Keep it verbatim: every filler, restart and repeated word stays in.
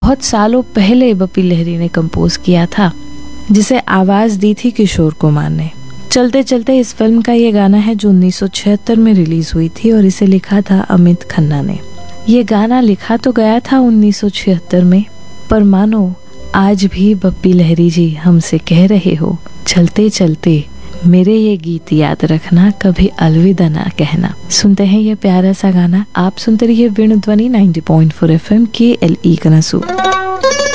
बहुत सालों पहले बप्पी लहरी ने कंपोज किया था, जिसे आवाज दी थी किशोर कुमार ने। चलते चलते इस फिल्म का ये गाना है जो उन्नीस सौ छिहत्तर में रिलीज हुई थी और इसे लिखा था अमित खन्ना ने। ये गाना लिखा तो गया था उन्नीस सौ छिहत्तर में, पर मानो आज भी बप्पी लहरी जी हमसे कह रहे हो, चलते चलते मेरे ये गीत याद रखना, कभी अलविदा ना कहना। सुनते हैं ये प्यारा सा गाना। आप सुनते रहिए वेणु ध्वनि नब्बे पॉइंट चार एफएम के एल ई कनसू।